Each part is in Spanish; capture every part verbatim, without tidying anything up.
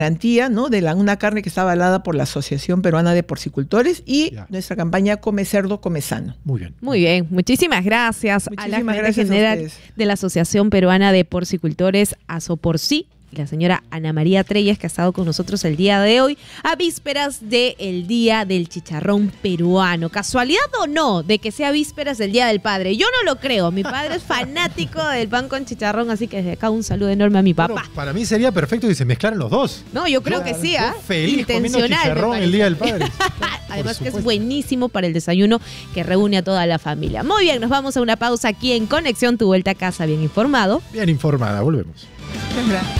garantía, ¿no? De la, una carne que está avalada por la Asociación Peruana de Porcicultores y ya. Nuestra campaña Come Cerdo, Come Sano. Muy bien. Muy bien. Muchísimas gracias Muchísimas a la gracias general a de la Asociación Peruana de Porcicultores, Asoporci, la señora Ana María Treyes, que ha estado con nosotros el día de hoy, a vísperas del Día del Chicharrón Peruano. ¿Casualidad o no de que sea vísperas del Día del Padre? Yo no lo creo. Mi padre es fanático del pan con chicharrón, así que desde acá un saludo enorme a mi papá. Bueno, para mí sería perfecto si se mezclaran los dos. No, yo creo yo, que sí, ¿ah? ¿eh? Feliz comiendo chicharrón el Día del Padre. Además que es buenísimo para el desayuno que reúne a toda la familia. Muy bien, nos vamos a una pausa aquí en Conexión, tu vuelta a casa bien informado. Bien informada, volvemos. Gracias.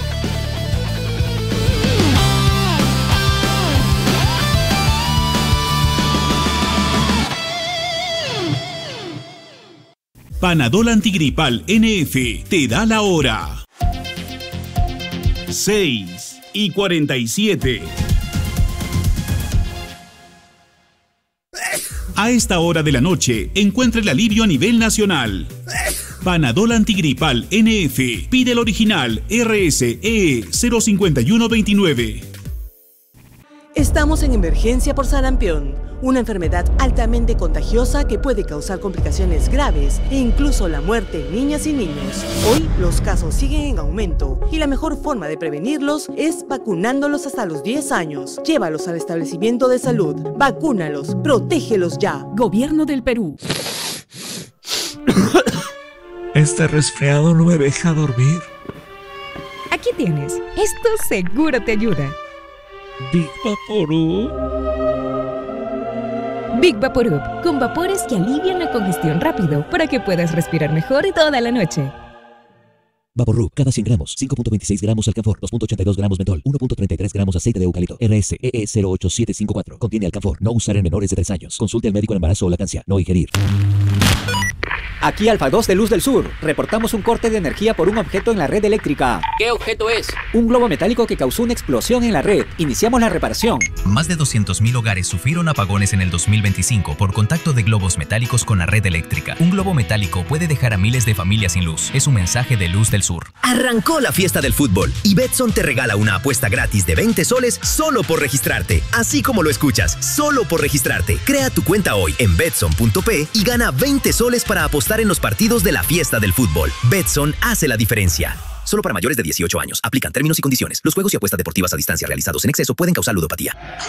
Panadol Antigripal N F te da la hora. seis y cuarenta y siete. A esta hora de la noche, encuentra el alivio a nivel nacional. Panadol Antigripal N F. Pide el original R S E cero cinco uno dos nueve. Estamos en emergencia por sarampión, una enfermedad altamente contagiosa que puede causar complicaciones graves e incluso la muerte en niñas y niños. Hoy los casos siguen en aumento y la mejor forma de prevenirlos es vacunándolos hasta los diez años. Llévalos al establecimiento de salud, vacúnalos, protégelos ya. Gobierno del Perú. Este resfriado no me deja dormir. Aquí tienes. Esto seguro te ayuda. Big Vaporub. Big Vaporub, con vapores que alivian la congestión rápido para que puedas respirar mejor toda la noche. Vaporub, cada cien gramos, cinco punto veintiséis gramos alcanfor, dos punto ochenta y dos gramos mentol, uno punto treinta y tres gramos aceite de eucalipto, R S E E cero ocho siete cinco cuatro. Contiene alcanfor, no usar en menores de tres años. Consulte al médico en embarazo o lactancia, no ingerir. Aquí Alfa dos de Luz del Sur. Reportamos un corte de energía por un objeto en la red eléctrica. ¿Qué objeto es? Un globo metálico que causó una explosión en la red. Iniciamos la reparación. Más de doscientos mil hogares sufrieron apagones en el dos mil veinticinco por contacto de globos metálicos con la red eléctrica. Un globo metálico puede dejar a miles de familias sin luz. Es un mensaje de Luz del Sur. Arrancó la fiesta del fútbol y Betson te regala una apuesta gratis de veinte soles solo por registrarte. Así como lo escuchas, solo por registrarte. Crea tu cuenta hoy en betson punto pe y gana veinte soles para apostar en los partidos de la fiesta del fútbol. Betson hace la diferencia. Solo para mayores de dieciocho años. Aplican términos y condiciones. Los juegos y apuestas deportivas a distancia realizados en exceso pueden causar ludopatía.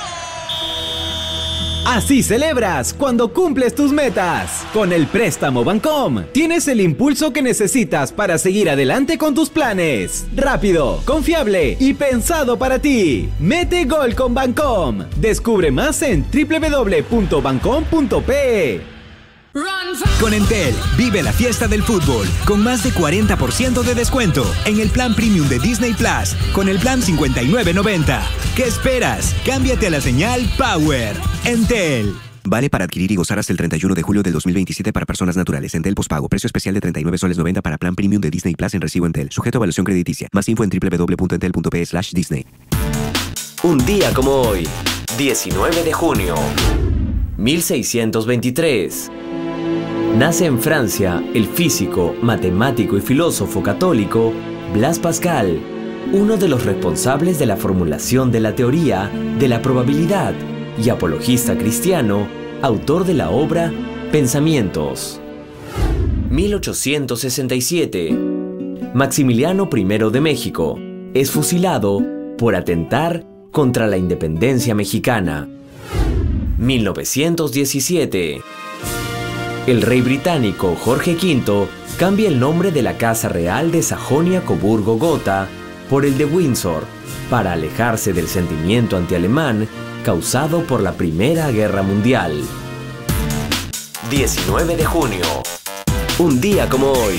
Así celebras cuando cumples tus metas. Con el préstamo Bancom, tienes el impulso que necesitas para seguir adelante con tus planes. Rápido, confiable y pensado para ti. Mete gol con Bancom. Descubre más en doble u doble u doble u punto bancom punto pe. Con Entel, vive la fiesta del fútbol con más de cuarenta por ciento de descuento en el plan premium de Disney Plus con el plan cincuenta y nueve noventa. ¿Qué esperas? Cámbiate a la señal Power. Entel. Vale para adquirir y gozar hasta el treinta y uno de julio del dos mil veintisiete para personas naturales. Entel pospago. Precio especial de treinta y nueve soles noventa para plan premium de Disney Plus en recibo Entel. Sujeto a evaluación crediticia. Más info en doble u doble u doble u punto entel punto pe slash Disney. Un día como hoy, diecinueve de junio, mil seiscientos veintitrés. Nace en Francia el físico, matemático y filósofo católico Blaise Pascal, uno de los responsables de la formulación de la teoría de la probabilidad y apologista cristiano, autor de la obra Pensamientos. mil ochocientos sesenta y siete. Maximiliano primero de México es fusilado por atentar contra la independencia mexicana. mil novecientos diecisiete. El rey británico Jorge quinto cambia el nombre de la Casa Real de Sajonia-Coburgo-Gotha por el de Windsor, para alejarse del sentimiento antialemán causado por la Primera Guerra Mundial. diecinueve de junio. Un día como hoy.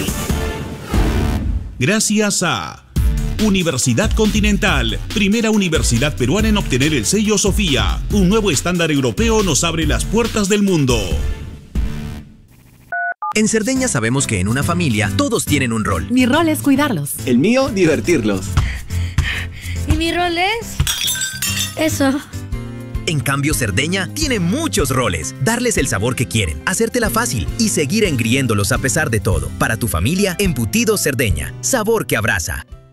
Gracias a Universidad Continental, primera universidad peruana en obtener el sello Sofía. Un nuevo estándar europeo nos abre las puertas del mundo. En Cerdeña sabemos que en una familia todos tienen un rol. Mi rol es cuidarlos. El mío, divertirlos. ¿Y mi rol es? Eso. En cambio, Cerdeña tiene muchos roles. Darles el sabor que quieren, hacértela fácil y seguir engriéndolos a pesar de todo. Para tu familia, Embutidos Cerdeña. Sabor que abraza.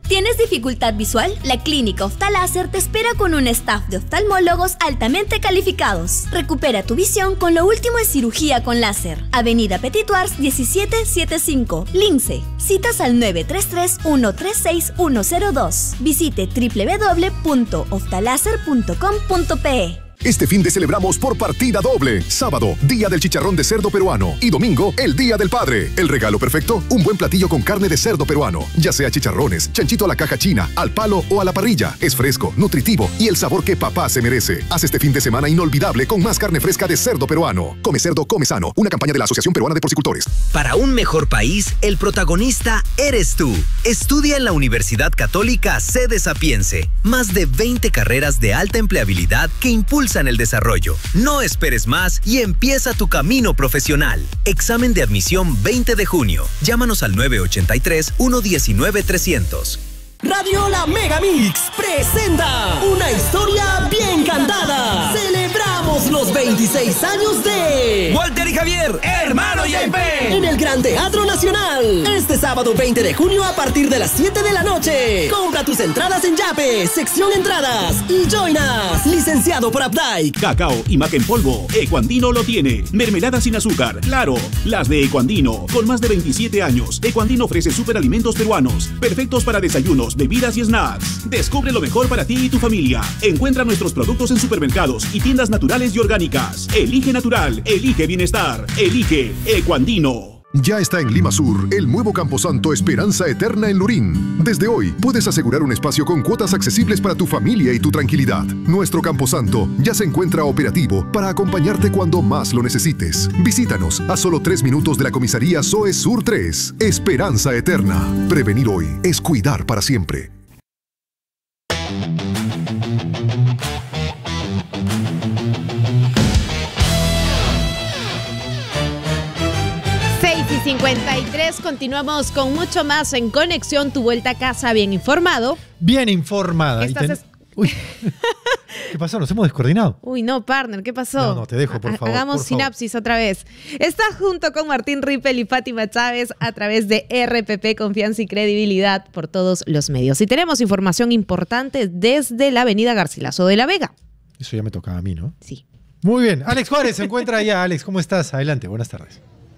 ¿Tienes dificultad visual? La clínica Oftaláser te espera con un staff de oftalmólogos altamente calificados. Recupera tu visión con lo último en cirugía con láser. Avenida Petit Tours diecisiete setenta y cinco, Lince. Citas al nueve tres tres, uno tres seis, uno cero dos. Visite doble u doble u doble u punto oftaláser punto com punto pe. Este fin de celebramos por partida doble. Sábado, Día del Chicharrón de Cerdo Peruano. Y domingo, el Día del Padre. El regalo perfecto, un buen platillo con carne de cerdo peruano. Ya sea chicharrones, chanchito a la caja china, al palo o a la parrilla. Es fresco, nutritivo y el sabor que papá se merece. Haz este fin de semana inolvidable con más carne fresca de cerdo peruano. Come cerdo, come sano. Una campaña de la Asociación Peruana de Porcicultores. Para un mejor país, el protagonista eres tú. Estudia en la Universidad Católica Sede Sapiense. Más de veinte carreras de alta empleabilidad que impulsan el desarrollo. No esperes más y empieza tu camino profesional. Examen de admisión veinte de junio. Llámanos al nueve ocho tres, uno uno nueve, trescientos. Radio La Mega Mix presenta una historia bien cantada. Celebramos los veintiséis años de Walter y Javier, hermano y en el Gran Teatro Nacional. Este sábado veinte de junio a partir de las siete de la noche. Compra tus entradas en Yape, sección entradas y Join Us. Licenciado por Updike. Cacao y maca en polvo, Ecuandino lo tiene. Mermelada sin azúcar, claro. Las de Ecuandino, con más de veintisiete años. Ecuandino ofrece superalimentos peruanos, perfectos para desayunos, bebidas y snacks. Descubre lo mejor para ti y tu familia. Encuentra nuestros productos en supermercados y tiendas naturales y orgánicas. Elige natural, elige bienestar, elige Ecuandino. Ya está en Lima Sur, el nuevo Camposanto Esperanza Eterna en Lurín. Desde hoy, puedes asegurar un espacio con cuotas accesibles para tu familia y tu tranquilidad. Nuestro Camposanto ya se encuentra operativo para acompañarte cuando más lo necesites. Visítanos a solo tres minutos de la comisaría S O E Sur tres. Esperanza Eterna. Prevenir hoy es cuidar para siempre. cincuenta y tres, continuamos con mucho más en Conexión, tu vuelta a casa bien informado. Bien informada. Estás y ten... es... Uy, ¿qué pasó? ¿Nos hemos descoordinado? Uy, no, partner, ¿qué pasó? No, no, te dejo, por favor. Hagamos por sinapsis favor. otra vez. Estás junto con Martín Rippel y Fátima Chávez a través de R P P, confianza y credibilidad por todos los medios. Y tenemos información importante desde la avenida Garcilaso de la Vega. Eso ya me tocaba a mí, ¿no? Sí. Muy bien. Alex Juárez se encuentra allá. Alex, ¿cómo estás? Adelante, buenas tardes.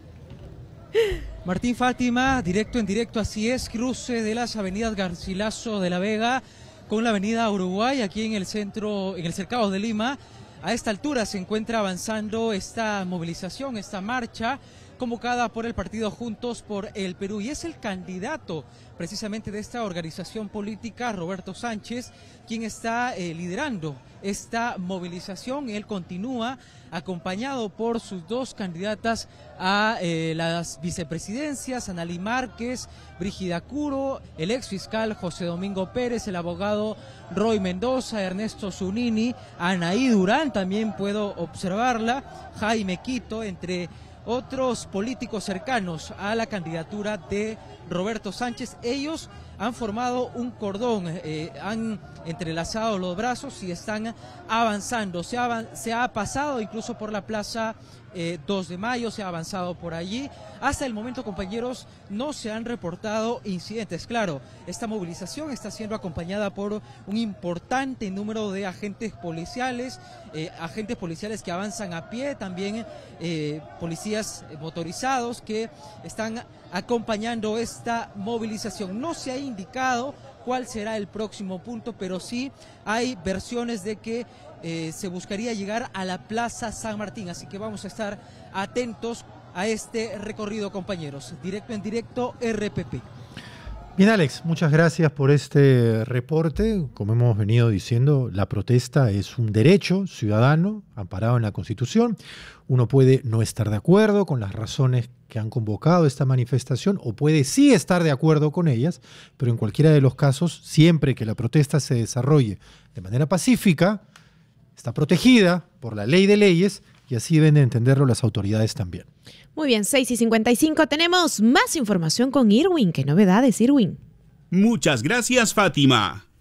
Martín, Fátima, directo en directo, así es, cruce de las avenidas Garcilaso de la Vega con la avenida Uruguay, aquí en el centro, en el cercado de Lima. A esta altura se encuentra avanzando esta movilización, esta marcha convocada por el partido Juntos por el Perú, y es el candidato precisamente de esta organización política, Roberto Sánchez, quien está eh, liderando esta movilización. Él continúa acompañado por sus dos candidatas a eh, las vicepresidencias, Analí Márquez, Brígida Curo, el ex fiscal José Domingo Pérez, el abogado Roy Mendoza, Ernesto Zunini, Anaí Durán, también puedo observarla, Jaime Quito, entre otros políticos cercanos a la candidatura de Roberto Sánchez. Ellos han formado un cordón, eh, han entrelazado los brazos y están avanzando. Se ha, se ha pasado incluso por la plaza eh, dos de mayo, se ha avanzado por allí. Hasta el momento, compañeros, no se han reportado incidentes. Claro, esta movilización está siendo acompañada por un importante número de agentes policiales, eh, agentes policiales que avanzan a pie, también eh, policías motorizados que están acompañando esta movilización. No se ha indicado cuál será el próximo punto, pero sí hay versiones de que eh, se buscaría llegar a la Plaza San Martín, así que vamos a estar atentos a este recorrido, compañeros. Directo en directo, R P P. Bien, Alex, muchas gracias por este reporte. Como hemos venido diciendo, la protesta es un derecho ciudadano amparado en la Constitución. Uno puede no estar de acuerdo con las razones que han convocado esta manifestación o puede sí estar de acuerdo con ellas, pero en cualquiera de los casos, siempre que la protesta se desarrolle de manera pacífica, está protegida por la ley de leyes y así deben de entenderlo las autoridades también. Muy bien, seis y cincuenta y cinco, tenemos más información con Irwin. ¿Qué novedades, Irwin? Muchas gracias, Fátima.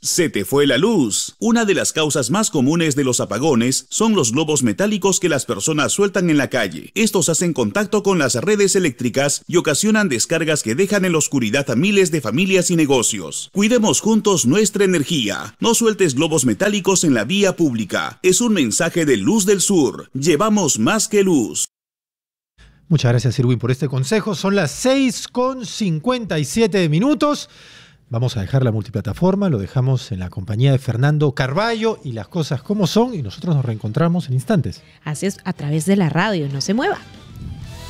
Se te fue la luz. Una de las causas más comunes de los apagones son los globos metálicos que las personas sueltan en la calle. Estos hacen contacto con las redes eléctricas y ocasionan descargas que dejan en la oscuridad a miles de familias y negocios. Cuidemos juntos nuestra energía. No sueltes globos metálicos en la vía pública. Es un mensaje de Luz del Sur. Llevamos más que luz. Muchas gracias, Irwin, por este consejo. Son las seis con cincuenta y siete minutos. Vamos a dejar la multiplataforma, lo dejamos en la compañía de Fernando Carballo y las cosas como son, y nosotros nos reencontramos en instantes. Así es, a través de la radio, no se mueva.